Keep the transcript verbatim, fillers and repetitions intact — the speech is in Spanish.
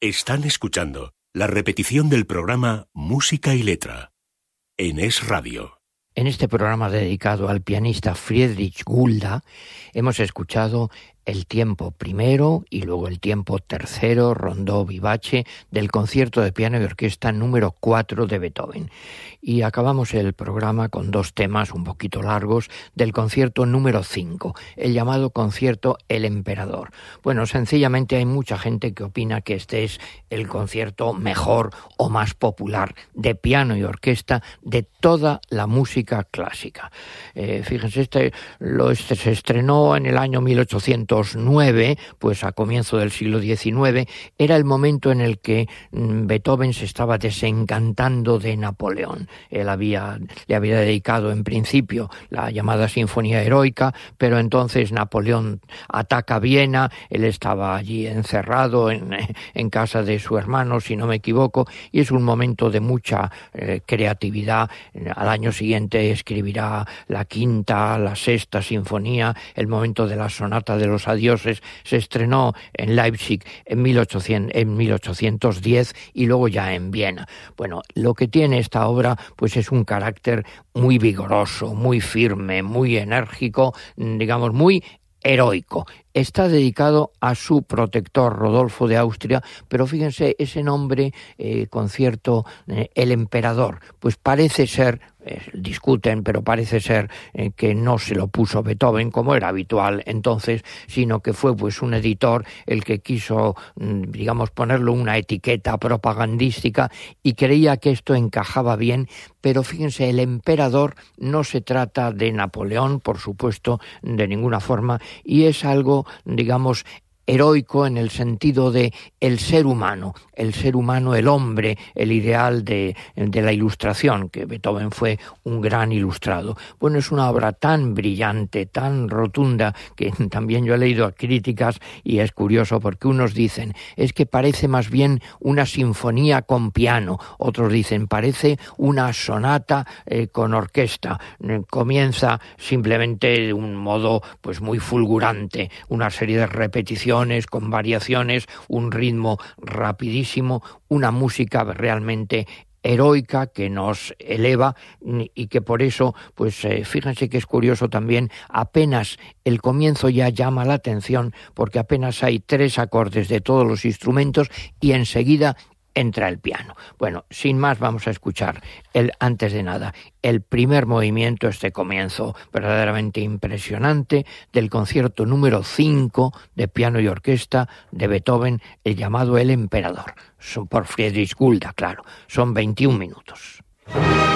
Están escuchando la repetición del programa Música y Letra en Es Radio. En este programa dedicado al pianista Friedrich Gulda hemos escuchado el tiempo primero y luego el tiempo tercero, rondó vivace, del concierto de piano y orquesta número cuatro de Beethoven. Y acabamos el programa con dos temas un poquito largos del concierto número cinco, el llamado concierto El Emperador. Bueno, sencillamente hay mucha gente que opina que este es el concierto mejor o más popular de piano y orquesta de toda la música clásica. Eh, fíjense, este, lo, este se estrenó en el año mil ochocientos nueve, pues a comienzo del siglo diecinueve, era el momento en el que mm, Beethoven se estaba desencantando de Napoleón. Él había, le había dedicado en principio la llamada Sinfonía Heroica, pero entonces Napoleón ataca Viena, él estaba allí encerrado en, en casa de su hermano, si no me equivoco, y es un momento de mucha eh, creatividad. Al año siguiente escribirá la quinta, la sexta sinfonía, el momento de la sonata de los adioses, se estrenó en Leipzig en mil ochocientos diez y luego ya en Viena. Bueno, lo que tiene esta obra pues es un carácter muy vigoroso, muy firme, muy enérgico, digamos muy heroico. Está dedicado a su protector Rodolfo de Austria, pero fíjense, ese nombre, eh, concierto eh, El Emperador, pues parece ser, eh, discuten, pero parece ser eh, que no se lo puso Beethoven, como era habitual entonces, sino que fue pues un editor el que quiso, digamos, ponerle una etiqueta propagandística y creía que esto encajaba bien, pero fíjense, El Emperador no se trata de Napoleón, por supuesto, de ninguna forma, y es algo, digamos, heroico en el sentido de el ser humano, el ser humano, el hombre, el ideal de, de la ilustración, que Beethoven fue un gran ilustrado. Bueno, es una obra tan brillante, tan rotunda, que también yo he leído críticas y es curioso porque unos dicen, es que parece más bien una sinfonía con piano, otros dicen, parece una sonata eh, con orquesta, eh, comienza simplemente de un modo pues muy fulgurante, una serie de repeticiones con variaciones, un ritmo rapidísimo, una música realmente heroica que nos eleva y que por eso, pues eh, fíjense que es curioso también, apenas el comienzo ya llama la atención porque apenas hay tres acordes de todos los instrumentos y enseguida entra el piano. Bueno, sin más vamos a escuchar, el, antes de nada, el primer movimiento, este comienzo verdaderamente impresionante del concierto número cinco de piano y orquesta de Beethoven, el llamado El Emperador. Son por Friedrich Gulda, claro. Son veintiún minutos.